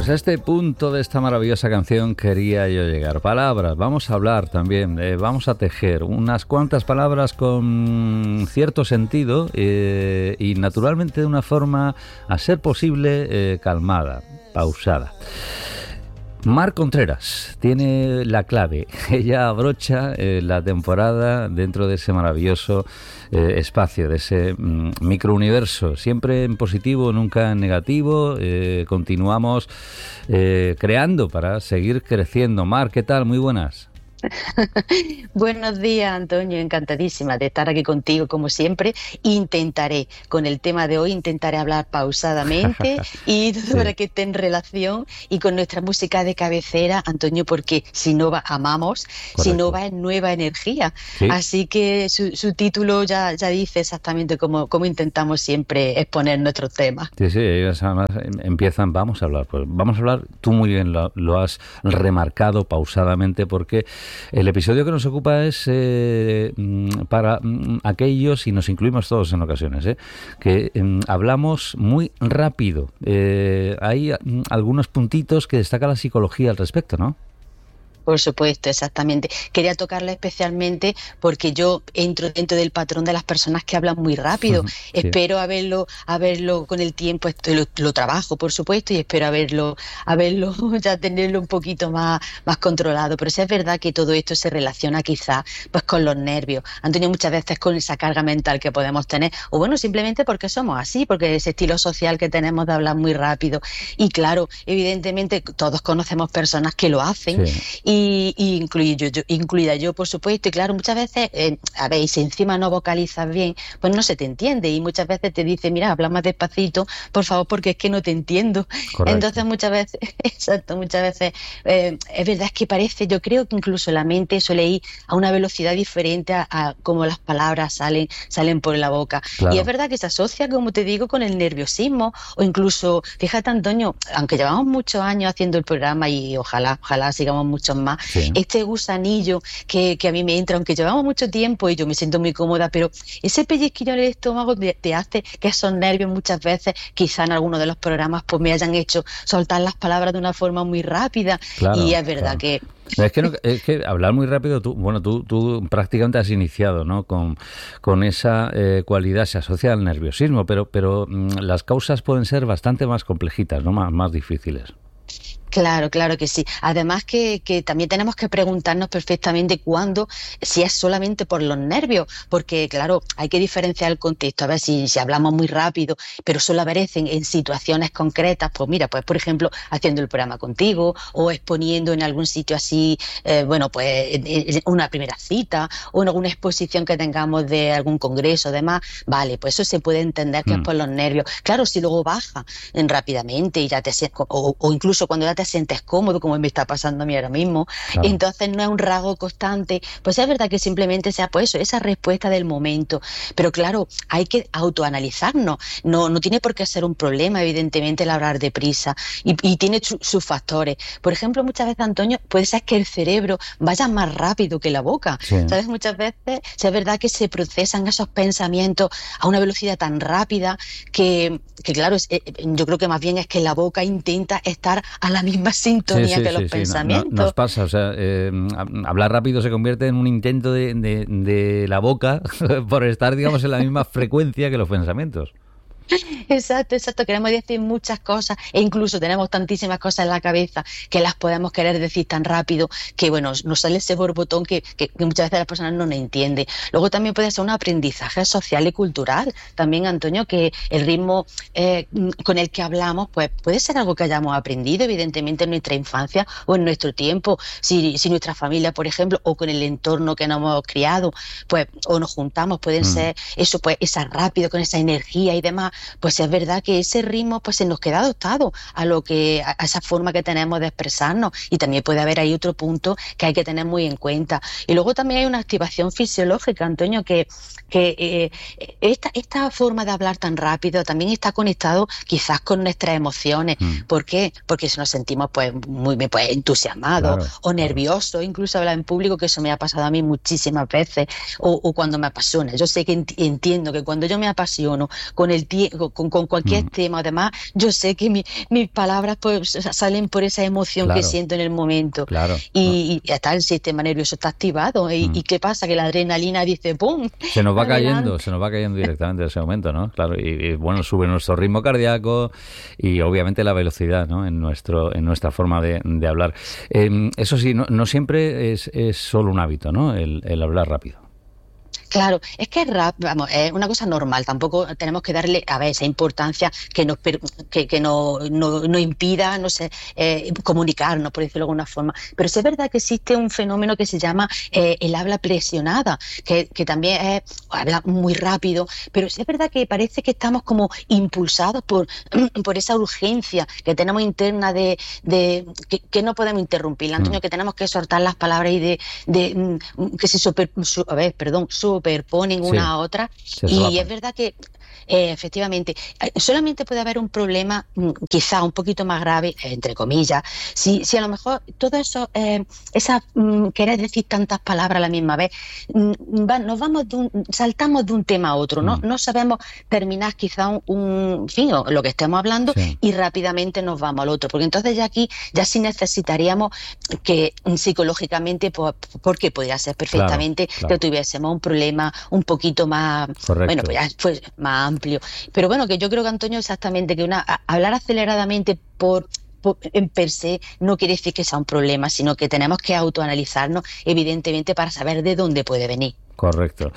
Pues a este punto de esta maravillosa canción quería yo llegar. Palabras, vamos a hablar también, vamos a tejer unas cuantas palabras con cierto sentido y naturalmente de una forma, a ser posible, calmada, pausada. Mar Contreras tiene la clave. Ella abrocha la temporada dentro de ese maravilloso espacio, de ese microuniverso, siempre en positivo, nunca en negativo. Continuamos creando para seguir creciendo. Mar, ¿qué tal? Muy buenas. Buenos días, Antonio, encantadísima de estar aquí contigo como siempre. Intentaré, con el tema de hoy, intentaré hablar pausadamente y para que esté en relación y con nuestra música de cabecera, Antonio, porque Sinova amamos, correcto. Sinova es nueva energía, ¿sí? Así que su título ya dice exactamente cómo intentamos siempre exponer nuestros temas. Sí, ellos además empiezan, vamos a hablar, tú muy bien lo has remarcado pausadamente, porque el episodio que nos ocupa es para aquellos, y nos incluimos todos en ocasiones, que hablamos muy rápido. Hay algunos puntitos que destaca la psicología al respecto, ¿no? Por supuesto, exactamente. Quería tocarla especialmente porque yo entro dentro del patrón de las personas que hablan muy rápido. Sí. Espero haberlo con el tiempo, lo trabajo, por supuesto, y espero haberlo ya tenerlo un poquito más controlado. Pero sí es verdad que todo esto se relaciona quizás pues con los nervios. Antonio, muchas veces con esa carga mental que podemos tener, o bueno, simplemente porque somos así, porque ese estilo social que tenemos de hablar muy rápido. Y claro, evidentemente todos conocemos personas que lo hacen, sí. Y incluida yo, por supuesto, y claro, muchas veces, y si encima no vocalizas bien, pues no se te entiende, y muchas veces te dice, mira, habla más despacito, por favor, porque es que no te entiendo. Correcto. Entonces muchas veces, es verdad, es que parece, yo creo que incluso la mente suele ir a una velocidad diferente a cómo las palabras salen por la boca. Claro. Y es verdad que se asocia, como te digo, con el nerviosismo, o incluso, fíjate, Antonio, aunque llevamos muchos años haciendo el programa, y ojalá sigamos muchos más, sí. Este gusanillo que a mí me entra, aunque llevamos mucho tiempo y yo me siento muy cómoda, pero ese pellizquillo en el estómago te hace que esos nervios muchas veces, quizá en alguno de los programas, pues me hayan hecho soltar las palabras de una forma muy rápida. Claro, y es verdad, claro. Es que hablar muy rápido, tú prácticamente has iniciado, ¿no? Con esa cualidad, se asocia al nerviosismo, pero las causas pueden ser bastante más complejitas, ¿no? Más difíciles. Claro que sí. Además que también tenemos que preguntarnos perfectamente si es solamente por los nervios, porque claro, hay que diferenciar el contexto. A ver, si hablamos muy rápido, pero solo aparecen en situaciones concretas, pues mira, pues por ejemplo, haciendo el programa contigo o exponiendo en algún sitio así, en una primera cita o en alguna exposición que tengamos de algún congreso, demás, vale, pues eso se puede entender que es por los nervios. Claro, si luego baja rápidamente y ya o incluso cuando ya te sientes cómodo, como me está pasando a mí ahora mismo, claro. Entonces no es un rasgo constante, pues es verdad que simplemente sea pues eso, esa respuesta del momento, pero claro, hay que autoanalizarnos, no tiene por qué ser un problema, evidentemente, el hablar deprisa, y tiene sus factores. Por ejemplo, muchas veces, Antonio, puede ser que el cerebro vaya más rápido que la boca, sí. ¿Sabes? Muchas veces es verdad que se procesan esos pensamientos a una velocidad tan rápida que claro, yo creo que más bien es que la boca intenta estar a la misma sintonía que los pensamientos. Nos pasa, o sea, hablar rápido se convierte en un intento de la boca por estar, digamos, en la misma frecuencia que los pensamientos. Exacto, queremos decir muchas cosas e incluso tenemos tantísimas cosas en la cabeza que las podemos querer decir tan rápido que bueno, nos sale ese borbotón que muchas veces las personas no nos entienden. Luego también puede ser un aprendizaje social y cultural también, Antonio, que el ritmo con el que hablamos pues puede ser algo que hayamos aprendido evidentemente en nuestra infancia o en nuestro tiempo, si nuestra familia, por ejemplo, o con el entorno que nos hemos criado, pues o nos juntamos, pueden ser eso, pues esa rápido, con esa energía y demás, pues es verdad que ese ritmo pues se nos queda adoptado a esa forma que tenemos de expresarnos, y también puede haber ahí otro punto que hay que tener muy en cuenta. Y luego también hay una activación fisiológica, Antonio, que esta forma de hablar tan rápido también está conectado quizás con nuestras emociones. ¿Por qué? Porque si nos sentimos pues muy entusiasmados, claro, o nerviosos, incluso hablar en público, que eso me ha pasado a mí muchísimas veces, o cuando me apasiona. Yo sé que entiendo que cuando yo me apasiono con el tiempo con cualquier tema. Además, yo sé que mis palabras pues salen por esa emoción que siento en el momento. Claro. Y hasta el sistema nervioso está activado. ¿Y qué pasa? Que la adrenalina dice ¡pum! Se nos va cayendo directamente en ese momento, ¿no? Claro, y bueno, sube nuestro ritmo cardíaco y obviamente la velocidad, ¿no? En nuestra forma de hablar. Eso sí, no siempre es solo un hábito, ¿no? El hablar rápido. Claro, es que es una cosa normal, tampoco tenemos que darle esa importancia que nos impida, no sé, comunicarnos, por decirlo de alguna forma. Pero sí es verdad que existe un fenómeno que se llama el habla presionada, que también habla muy rápido, pero sí es verdad que parece que estamos como impulsados por esa urgencia que tenemos interna de que no podemos interrumpir, Antonio, que tenemos que soltar las palabras y que se superponen una a otra, y es verdad que efectivamente solamente puede haber un problema quizá un poquito más grave, entre comillas, si a lo mejor todo eso, querer decir tantas palabras a la misma vez, saltamos de un tema a otro, no sabemos terminar quizá un fin, o lo que estemos hablando, y rápidamente nos vamos al otro, porque entonces ya sí necesitaríamos que psicológicamente, porque podría ser perfectamente que tuviésemos un problema un poquito más, bueno, pues ya fue más amplio. Pero bueno, que yo creo que, Antonio, exactamente, que hablar aceleradamente en per se no quiere decir que sea un problema, sino que tenemos que autoanalizarnos, evidentemente, para saber de dónde puede venir. Correcto.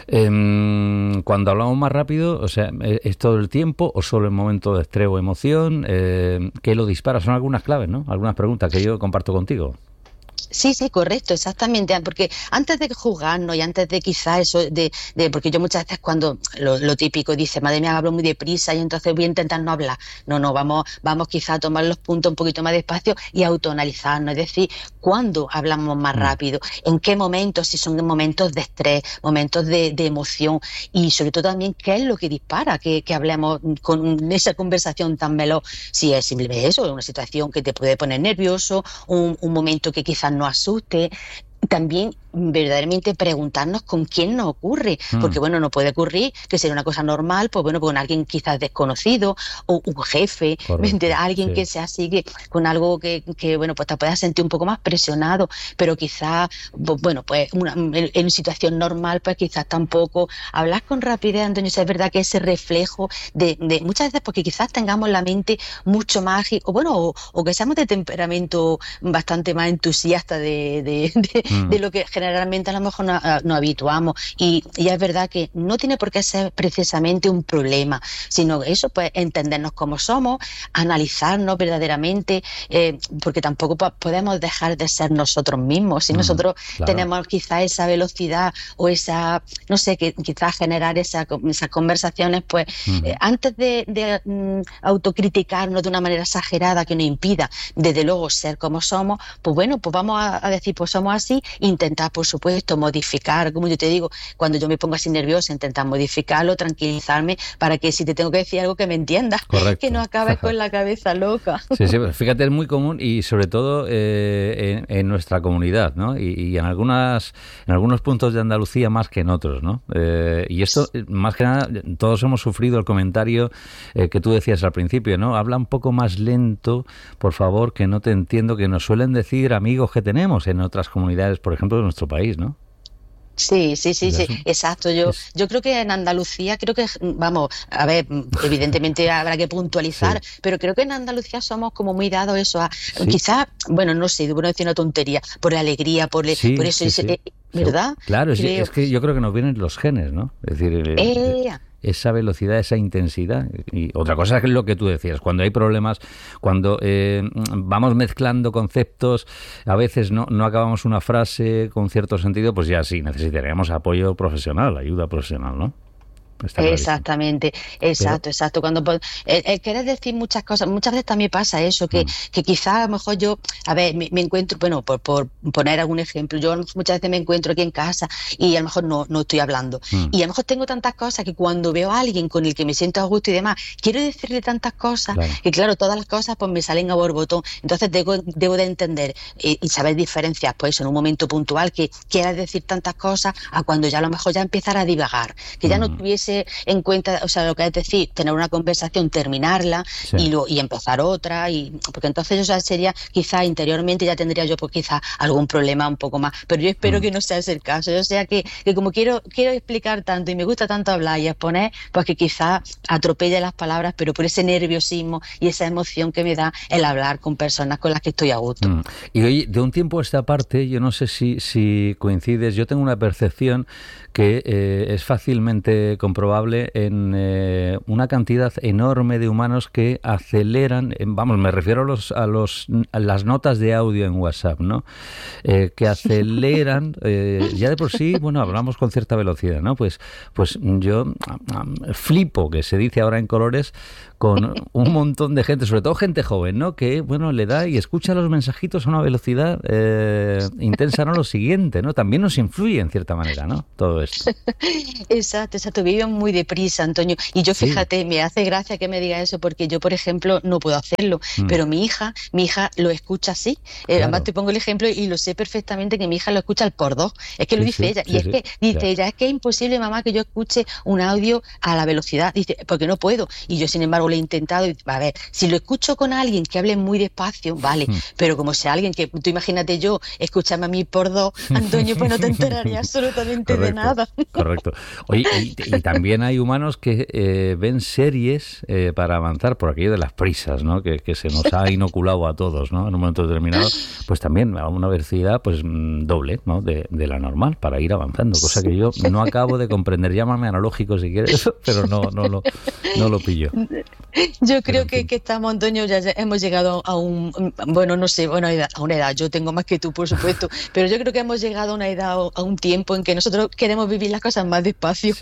Cuando hablamos más rápido, o sea, ¿es todo el tiempo o solo en momentos de estrés o emoción? ¿Qué lo dispara? Son algunas claves, ¿no? Algunas preguntas que yo comparto contigo. Sí, correcto, exactamente, porque antes de juzgarnos y antes de quizá eso porque yo muchas veces cuando lo típico dice, madre mía, hablo muy deprisa y entonces voy a intentar no hablar. No, vamos quizá a tomar los puntos un poquito más despacio y autoanalizarnos, es decir, cuándo hablamos más rápido, en qué momentos, si son momentos de estrés, momentos de emoción, y sobre todo también qué es lo que dispara que hablemos con esa conversación tan veloz, si es simplemente eso, una situación que te puede poner nervioso, un momento que quizás no asuste. También verdaderamente preguntarnos con quién nos ocurre, porque bueno, no puede ocurrir que sea una cosa normal, pues bueno, con alguien quizás desconocido, o un jefe, alguien que se sigue con algo que bueno, pues te puedas sentir un poco más presionado, pero quizás, bueno, pues en situación normal, pues quizás tampoco hablar con rapidez, Antonio. Es verdad que ese reflejo de muchas veces, porque quizás tengamos la mente mucho más, o que seamos de temperamento bastante más entusiasta de lo que generalmente a lo mejor nos habituamos, y es verdad que no tiene por qué ser precisamente un problema, sino eso, pues entendernos como somos, analizarnos verdaderamente, porque tampoco podemos dejar de ser nosotros mismos. Si nosotros tenemos quizá esa velocidad o esa, no sé, que quizás generar esas conversaciones, pues antes de autocriticarnos de una manera exagerada que nos impida desde luego ser como somos, pues bueno, pues vamos a decir, pues somos así, intentar por supuesto modificar, como yo te digo, cuando yo me pongo así nerviosa, intentar modificarlo, tranquilizarme, para que si te tengo que decir algo que me entiendas, que no acabes con la cabeza loca. Sí, fíjate, es muy común y sobre todo en nuestra comunidad, ¿no? Y en algunos puntos de Andalucía más que en otros, ¿no? Y esto, más que nada, todos hemos sufrido el comentario que tú decías al principio, ¿no? Habla un poco más lento, por favor, que no te entiendo, que nos suelen decir amigos que tenemos en otras comunidades, por ejemplo, de nuestro país, ¿no? Sí, exacto. Yo creo que en Andalucía, vamos, a ver, evidentemente habrá que puntualizar, pero creo que en Andalucía somos como muy dados eso a, quizás, bueno, no sé, debo decir una tontería, por la alegría, por eso, ¿verdad? Claro, es que yo creo que nos vienen los genes, ¿no? Es decir, esa velocidad, esa intensidad. Y otra cosa es lo que tú decías, cuando hay problemas, cuando vamos mezclando conceptos, a veces no acabamos una frase con cierto sentido, pues ya sí, necesitaríamos apoyo profesional, ayuda profesional, ¿no? Exactamente, exacto. Cuando quieres decir muchas cosas, muchas veces también pasa eso, que quizás a lo mejor yo, a ver, me encuentro, bueno, por poner algún ejemplo, yo muchas veces me encuentro aquí en casa y a lo mejor no estoy hablando, y a lo mejor tengo tantas cosas que cuando veo a alguien con el que me siento a gusto y demás, quiero decirle tantas cosas, que claro, todas las cosas pues me salen a borbotón. Entonces debo de entender y saber diferenciar, pues en un momento puntual que quieras decir tantas cosas a cuando ya a lo mejor ya empezar a divagar, que ya no tuviese tomarse en cuenta, o sea, lo que es decir, tener una conversación, terminarla y empezar otra, porque entonces eso sería, quizás interiormente ya tendría yo pues quizás algún problema un poco más, pero yo espero que no sea ese el caso. Yo sea que como quiero explicar tanto y me gusta tanto hablar y exponer, pues que quizás atropelle las palabras, pero por ese nerviosismo y esa emoción que me da el hablar con personas con las que estoy a gusto. Y oye, de un tiempo a esta parte, yo no sé si coincides, yo tengo una percepción que es fácilmente comprobable en una cantidad enorme de humanos que aceleran, vamos, me refiero a las notas de audio en WhatsApp, ¿no? Que aceleran, ya de por sí, bueno, hablamos con cierta velocidad, ¿no? Pues yo flipo, que se dice ahora en colores, con un montón de gente, sobre todo gente joven, ¿no? Que, bueno, le da y escucha los mensajitos a una velocidad intensa, ¿no? Lo siguiente, ¿no? También nos influye en cierta manera, ¿no? Todo esto. Exacto, viven muy deprisa, Antonio. Y yo, fíjate, me hace gracia que me diga eso, porque yo, por ejemplo, no puedo hacerlo, pero mi hija lo escucha así. Además te pongo el ejemplo y lo sé perfectamente, que mi hija lo escucha al por dos. Es que lo dice ella. Y es que dice ella, es que es imposible, mamá, que yo escuche un audio a la velocidad. Dice, porque no puedo. Y yo, sin embargo, lo he intentado. Y, a ver, si lo escucho con alguien que hable muy despacio, vale, pero como sea alguien que, tú imagínate yo, escúchame a mí por dos, Antonio, pues no te enteraría absolutamente de nada. Correcto. Oye, y también hay humanos que ven series para avanzar por aquello de las prisas, ¿no? Que se nos ha inoculado a todos, ¿no? En un momento determinado, pues también a una velocidad pues doble, ¿no? De la normal, para ir avanzando, cosa que yo no acabo de comprender. Llámame analógico si quieres, pero no lo pillo. Yo creo que estamos, Antonio, ya hemos llegado a a una edad. Yo tengo más que tú, por supuesto, pero yo creo que hemos llegado a una edad, a un tiempo en que nosotros queremos vivir las cosas más despacio.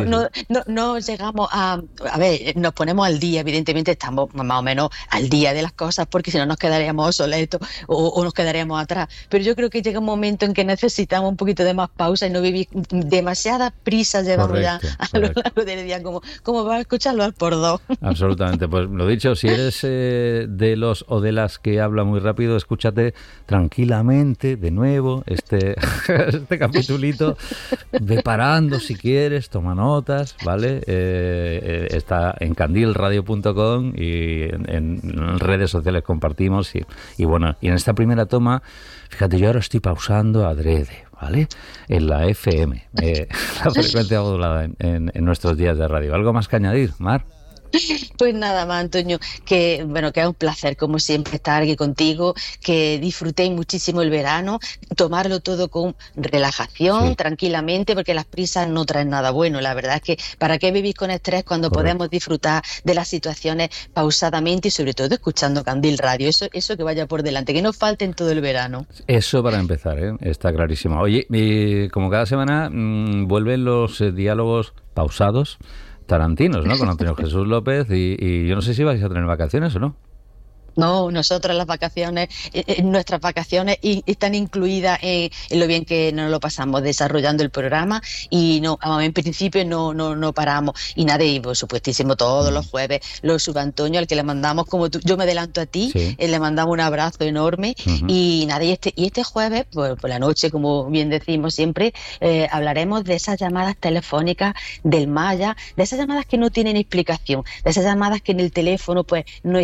No llegamos a ver, nos ponemos al día, evidentemente estamos más o menos al día de las cosas, porque si no nos quedaríamos obsoletos o nos quedaríamos atrás. Pero yo creo que llega un momento en que necesitamos un poquito de más pausa y no vivir demasiadas prisas llevamos ya a lo largo del día, como va a escucharlo al por dos. Absolutamente, pues lo dicho, si eres de los o de las que habla muy rápido, escúchate tranquilamente de nuevo este capitulito, ve parando si quieres, toma notas, ¿vale? Está en candilradio.com y en redes sociales compartimos y bueno, y en esta primera toma, fíjate, yo ahora estoy pausando adrede, ¿vale? En la FM, la frecuencia modulada en nuestros días de radio. ¿Algo más que añadir, Mar? Pues nada más, Antonio, que es un placer como siempre estar aquí contigo, que disfrutéis muchísimo el verano, tomarlo todo con relajación, tranquilamente, porque las prisas no traen nada bueno. La verdad es que ¿para qué vivir con estrés cuando podemos disfrutar de las situaciones pausadamente y sobre todo escuchando Candil Radio? Eso que vaya por delante, que no falte en todo el verano. Eso para empezar, está clarísimo. Oye, y como cada semana vuelven los diálogos pausados tarantinos, ¿no? Con Antonio Jesús López y yo no sé si vais a tener vacaciones o no. No, nosotras las vacaciones, nuestras vacaciones están incluidas en lo bien que nos lo pasamos desarrollando el programa y no, en principio no paramos. Y nada, y por supuestísimo todos los jueves lo sube Antonio, al que le mandamos, como tú, yo me adelanto a ti, le mandamos un abrazo enorme y nada, y este jueves, por la noche, como bien decimos siempre, hablaremos de esas llamadas telefónicas del más allá, de esas llamadas que no tienen explicación, de esas llamadas que en el teléfono pues no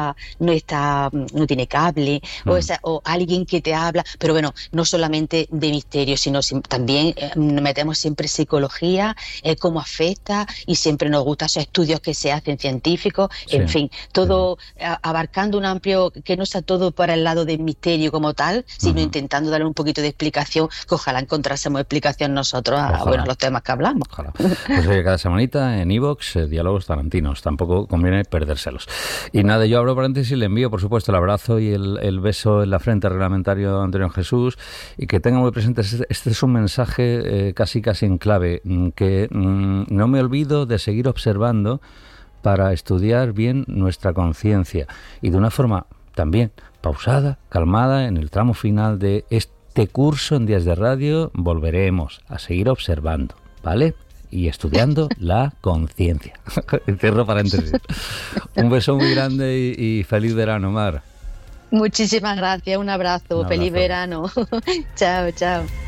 tiene cable, o alguien que te habla, pero bueno, no solamente de misterio, sino también metemos siempre psicología, cómo afecta, y siempre nos gustan esos estudios que se hacen científicos, en fin, todo abarcando un amplio, que no sea todo para el lado del misterio como tal, sino intentando darle un poquito de explicación, que ojalá encontrásemos explicación nosotros a los temas que hablamos. Ojalá. Pues cada semanita en iVoox, diálogos tarantinos, tampoco conviene perdérselos. Y nada, yo abro paréntesis y le envío, por supuesto, el abrazo y el beso en la frente reglamentario a Antonio Jesús, y que tenga muy presente, este es un mensaje casi en clave, que no me olvido de seguir observando para estudiar bien nuestra conciencia, y de una forma también pausada, calmada. En el tramo final de este curso en Días de Radio volveremos a seguir observando, ¿vale? Y estudiando la conciencia. Cierro paréntesis. Un beso muy grande y feliz verano, Mar. Muchísimas gracias, un abrazo. Feliz verano. Chao.